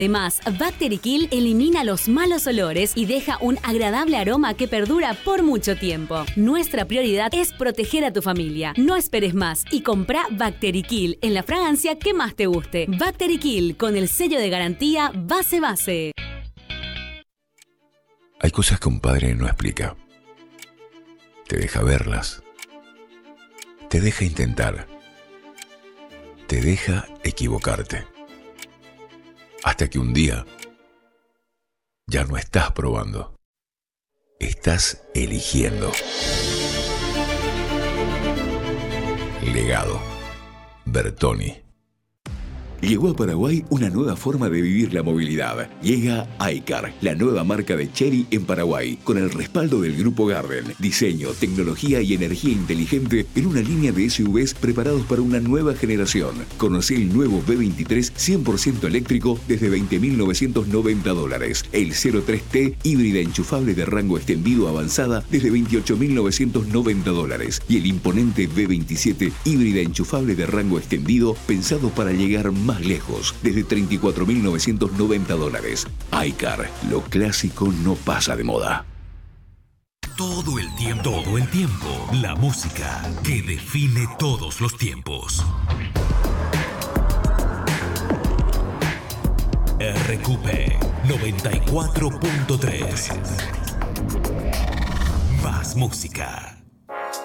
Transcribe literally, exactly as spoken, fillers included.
Además, Bacterikill elimina los malos olores y deja un agradable aroma que perdura por mucho tiempo. Nuestra prioridad es proteger a tu familia. No esperes más y compra Bacterikill en la fragancia que más te guste. Bacterikill con el sello de garantía Base Base. Hay cosas que un padre no explica. Te deja verlas. Te deja intentar. Te deja equivocarte. Hasta que un día ya no estás probando. Estás eligiendo. Legado. Bertoni. Llegó a Paraguay una nueva forma de vivir la movilidad. Llega iCar, la nueva marca de Chery en Paraguay, con el respaldo del Grupo Garden. Diseño, tecnología y energía inteligente en una línea de S U Vs preparados para una nueva generación. Conocí el nuevo B veintitrés cien por ciento eléctrico desde veinte mil novecientos noventa dólares. El cero tres T híbrida enchufable de rango extendido avanzada desde veintiocho mil novecientos noventa dólares. Y el imponente B veintisiete híbrida enchufable de rango extendido pensado para llegar más más lejos, desde treinta y cuatro mil novecientos noventa dólares. iCar, lo clásico no pasa de moda. Todo el tiempo, todo el tiempo, la música que define todos los tiempos. R Q P noventa y cuatro punto tres. Más música.